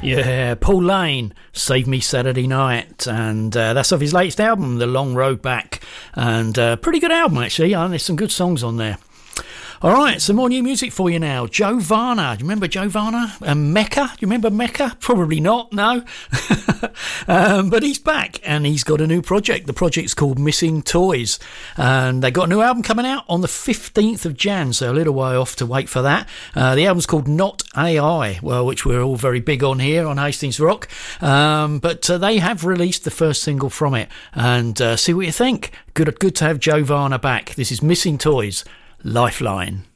Yeah, Paul Lane, Save Me Saturday Night, and that's off his latest album, The Long Road Back, and pretty good album actually. There's some good songs on there. All right, some more new music for you now. Joe Varner. Do you remember Joe Varner? Mecca? Do you remember Mecca? Probably not, no. But he's back and he's got a new project. The project's called Missing Toys. And they got a new album coming out on the 15th of Jan, so a little way off to wait for that. The album's called Not AI, well, which we're all very big on here on Hastings Rock. But they have released the first single from it. And see what you think. Good to have Joe Varner back. This is Missing Toys. Lifeline.